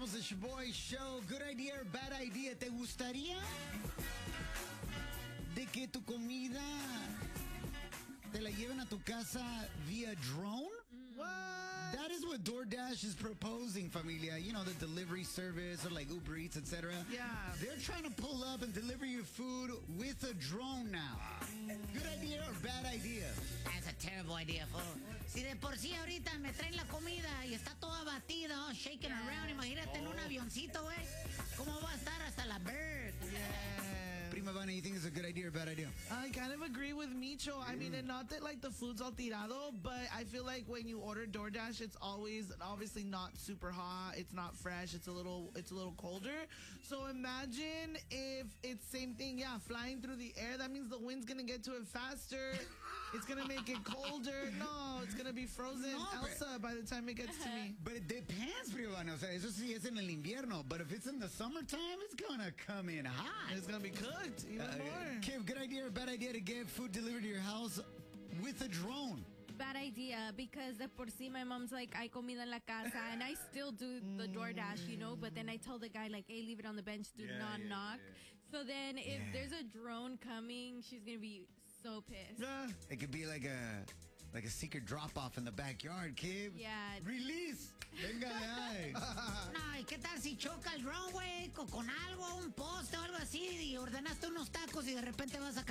Somos the Shaboy Show. Good idea or bad idea. ¿Te gustaría de que tu comida te la lleven a tu casa via drone? What? That is what DoorDash is proposing, familia. You know, the delivery service or like Uber Eats, etc. Yeah. They're trying to pull up and deliver your food with a drone now. Good idea or bad idea? That's a terrible idea, fool. Si de por sí ahorita me traen la comida y está toda batida, oh, shaking around, imagínate en un avioncito, güey. ¿Cómo va a estar hasta la bird? Yeah. Prima Vana, you think it's a good idea or bad idea? I kind of agree with Micho. I mean, and not that like the food's all tirado, but I feel like when you order DoorDash, it's always obviously not super hot. It's not fresh. It's a little colder. So imagine if it's same thing. Yeah, flying through the air. That means the wind's gonna get to it faster. It's gonna make it colder. No, it's gonna be frozen Elsa by the time it gets to me. But it depends, Prima Vana. O sea, eso sí es en el invierno. But if it's in the summertime, it's gonna come in hot. It's gonna be cooked even more. Kim, good idea or bad idea to get food delivered to your house with a drone? Bad idea, because de por sí my mom's like, hay comida en la casa, and I still do the DoorDash, you know, but then I tell the guy, like, hey, leave it on the bench, do not knock. Yeah. So then if there's a drone coming, she's going to be so pissed. Yeah. It could be like a secret drop-off in the backyard, kid. Yeah. Release. Venga de ahí. No, ¿y qué tal si choca el drone, güey, con algo, un poste o algo así, y ordenaste unos tacos y de repente vas a